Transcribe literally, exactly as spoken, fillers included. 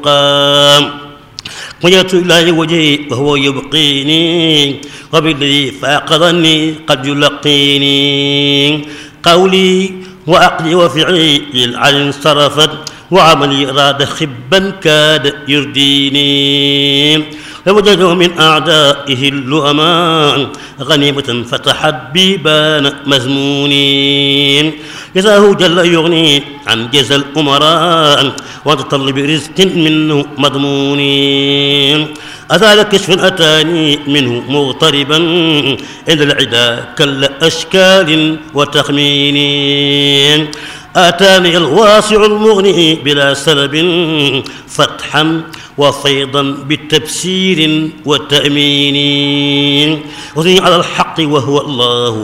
قام وجهت إليه وجهي وهو يبقيني وبالذي فاقضني قد يلقيني قولي وعقلي وفعلي للعين انصرفت وعملي راد خبا كاد يرديني لوجدوا من أعدائه اللؤمان غنيمة فتحت بيبان مزمونين جزاه جل يغني عن جزى الأمراء وتطل برزق منه مضمونين أزال كشف أتاني منه مغتربا إلى العدا كالأشكال وتخمين آتاني الواسع المغني بلا سلب فتحا وفيضا بالتبسير والتأمين وثني على الحق وهو الله